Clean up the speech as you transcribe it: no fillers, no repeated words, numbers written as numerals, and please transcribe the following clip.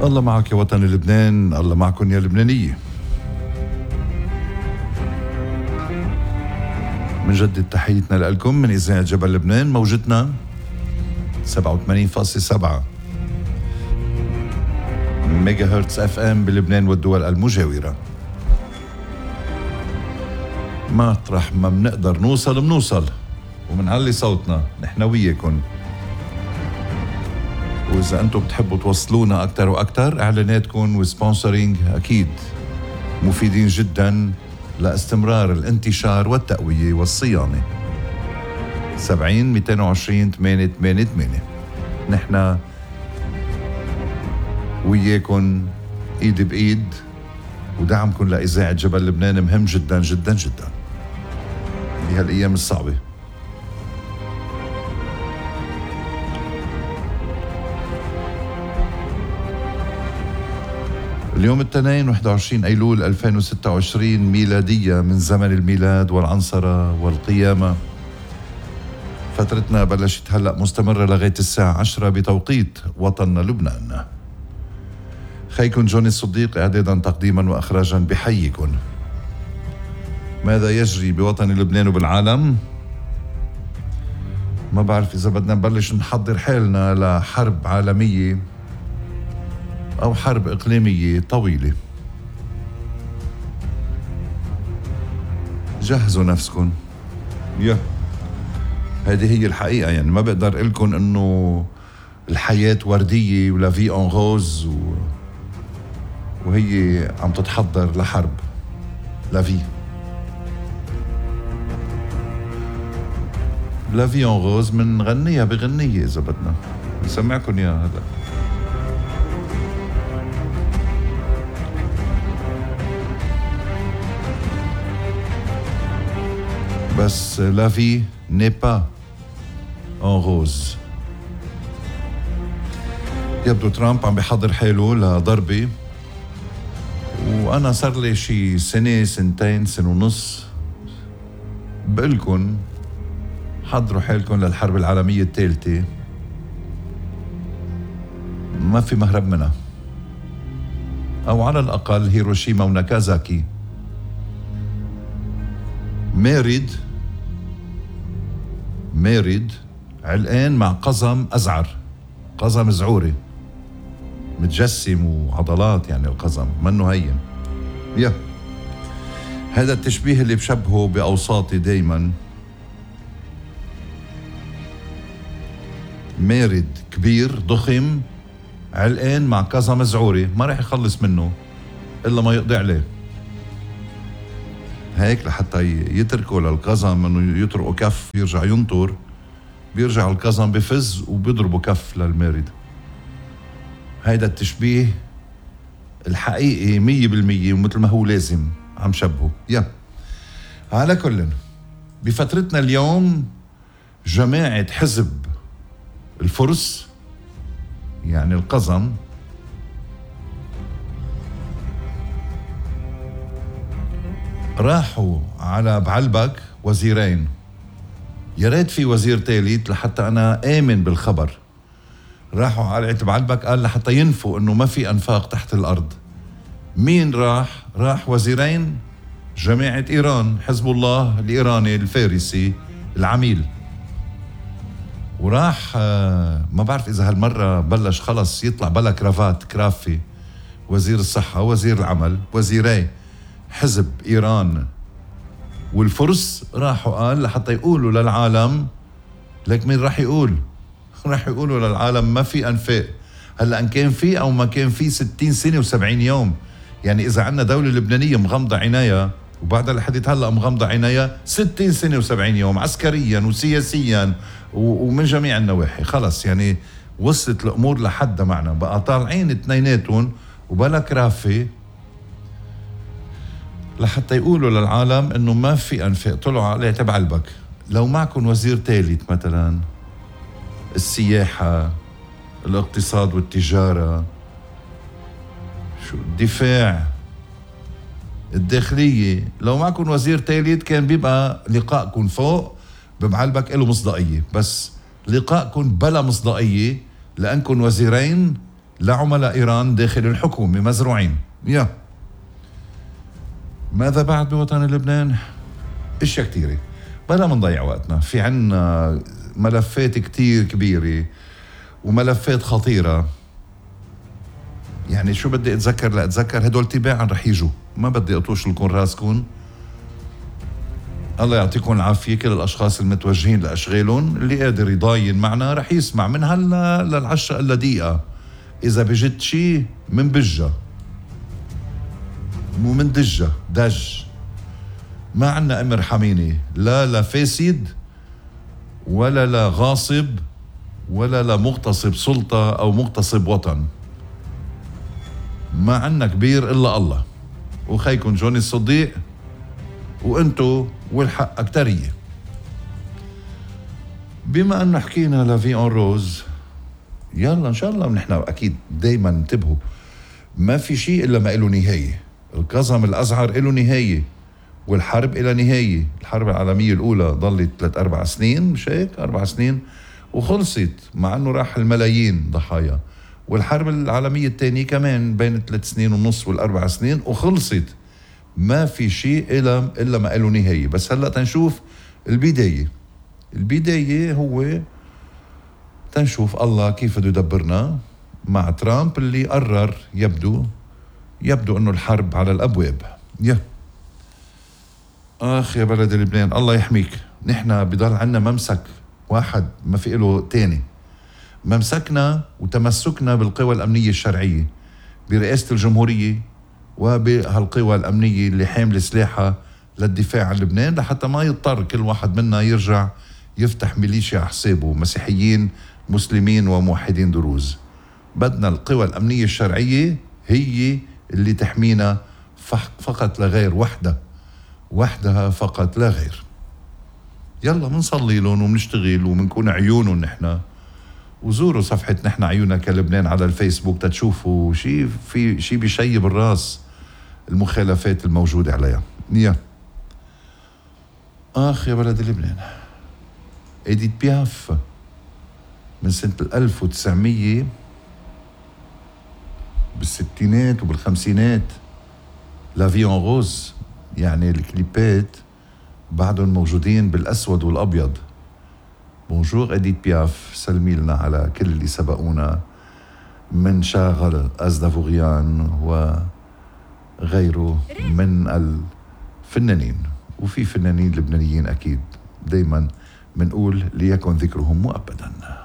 الله معك يا وطن لبنان، الله معكم يا لبنانية. منجدد تحيتنا لكم من إذاعة جبل لبنان، موجتنا 87.7 ميجا هرتز اف ام بلبنان والدول المجاورة. مطرح ما بنقدر نوصل بنوصل ومنعلي صوتنا نحن وياكم. وإذا أنتم بتحبوا توصلونا أكتر وأكتر، إعلاناتكم وسبونسرينج أكيد مفيدين جدا لاستمرار الانتشار والتقوية والصيانة. 70-220-888 نحن وياكم إيد بإيد، ودعمكم لإذاعة جبل لبنان مهم جدا جدا جدا بهالأيام الصعبة. اليوم الاثنين 21 أيلول 2026 ميلادية من زمن الميلاد والعنصرة والقيامة. فترتنا بلشت هلأ مستمرة لغاية الساعة 10 بتوقيت وطننا لبنان. خيكم جوني الصديق إعدادا تقديما وإخراجا بحيكم. ماذا يجري بوطن لبنان وبالعالم؟ ما بعرف إذا بدنا نبلش نحضر حالنا لحرب عالمية أو حرب إقليمية طويلة. جهزوا نفسكم. هذه هي الحقيقة، يعني ما بقدر لكم إنه الحياة وردية ولا في أون غوز وهي عم تتحضر لحرب. لا في أون غوز من غنية بغنية إذا بدنا نسمعكم يا هذا. بس لا في n'est pas en rose. يبدو ترامب عم بيحضر حاله لضربة، وأنا صار لي شي سنة سنتين سنة ونص بقلكن حضروا حالكن للحرب العالمية الثالثة، ما في مهرب منها، أو على الأقل هيروشيما وناكازاكي. مارد علقان مع قزم أزعر، قزم زعوري متجسم وعضلات، يعني القزم منه هين. هذا التشبيه اللي بشبهه بأوساطي دايما. مارد كبير ضخم علقان مع قزم زعوري، ما راح يخلص منه إلا ما يقضي عليه. هيك لحتى يتركوا للقزم انه يطرقوا كف يرجع ينطر، بيرجع القزم بفز وبيضربوا كف للمارد. هيدا التشبيه الحقيقي 100% ومثل ما هو لازم عم شبهه. على كل، بفترتنا اليوم جماعة حزب الفرس، يعني القزم، راحوا على بعلبك وزيرين. يا ريت في وزير ثالث لحتى أنا آمن بالخبر. راحوا على بعلبك، قال لحتى ينفوا إنه ما في أنفاق تحت الأرض. مين راح وزيرين جماعة إيران، حزب الله الإيراني الفارسي العميل. وراح ما بعرف إذا هالمرة بلش خلص يطلع بلا كرافي وزير الصحة وزير العمل، وزيري حزب إيران والفرس راحوا قال لحتى يقولوا للعالم. لك مين راح يقول؟ راح يقولوا للعالم ما في أنفاق. هلأ أن كان في أو ما كان في 60 سنة و70 يوم. يعني إذا عنا دولة لبنانية مغمضة عناية وبعدها لحديت هلأ مغمضة عناية 60 سنة و70 يوم عسكريا وسياسيا ومن جميع النواحي. خلص يعني وصلت الأمور لحد معنا، بقى طالعين اثنيناتهم وبلا كرافة لحتى يقولوا للعالم انه ما في انفاق. طلعوا عليه تبع البك. لو معكم وزير ثالث مثلا السياحة، الاقتصاد والتجارة، الدفاع، الداخلية، لو معكم وزير ثالث كان بيبقى لقائكم فوق بمعلبك له مصداقية. بس لقائكم بلا مصداقية لأنكم وزيرين لعملاء إيران داخل الحكومة مزروعين. ماذا بعد بوطن لبنان؟ اشياء كتيرة، بلا ما نضيع وقتنا. في عنا ملفات كتير كبيرة وملفات خطيرة. يعني شو بدي اتذكر؟ لا اتذكر هدول تباعا رح يجوا، ما بدي اطوش لكم راسكم. الله يعطيكم العافية كل الاشخاص المتوجهين لاشغالهم. اللي قادر يضاين معنا رح يسمع من هلا للعشرة الا دقيقة. اذا بجد شي من بجة مو من دجة دج. ما عنا امر حميني، لا فاسد ولا لا غاصب ولا لا مغتصب سلطة او مغتصب وطن. ما عنا كبير الا الله وخيكم جوني الصديق وانتو والحق اكترية. بما انه حكينا لافي اون روز، يلا ان شاء الله نحن اكيد دايما انتبهوا، ما في شيء الا ما له نهاية. القزم الازعر له نهاية والحرب إلى نهاية. الحرب العالمية الأولى ظلت 3-4 سنين، مش هيك؟ 4 سنين وخلصت، مع أنه راح الملايين ضحايا. والحرب العالمية الثانية كمان بين 3 سنين ونص وال4 سنين وخلصت. ما في شيء إلا ما له نهاية. بس هلأ تنشوف البداية هو تنشوف الله كيف بده يدبرنا مع ترامب اللي قرر يبدو أنه الحرب على الأبواب. يا بلد لبنان الله يحميك. نحن بضل عنا ممسك واحد ما في له تاني. ممسكنا وتمسكنا بالقوى الأمنية الشرعية برئاسة الجمهورية وبهالقوى الأمنية اللي حاملة سلاحها للدفاع عن لبنان، لحتى ما يضطر كل واحد منا يرجع يفتح ميليشيا على حسابه، مسيحيين مسلمين وموحدين دروز. بدنا القوى الأمنية الشرعية هي اللي تحمينا فقط لا غير، وحدها فقط لا غير. يلا منصلي لهم ومنشتغل ومنكون عيونهم نحن. وزوروا صفحة نحن عيوننا كلبنان على الفيسبوك تتشوفوا شي بيشيب الراس المخالفات الموجودة عليها. يا بلد لبنان. إديت بياف من سنة 1900 بالستينات وبالخمسينات، لافي اون روز، يعني الكليبات بعدهم موجودين بالأسود والأبيض. بونجور إديت بياف، سلمي لنا على كل اللي سبقونا من شاغل أزدافوريان وغيره من الفنانين. وفي فنانين لبنانيين أكيد دايما منقول ليكن ذكرهم مؤبدا.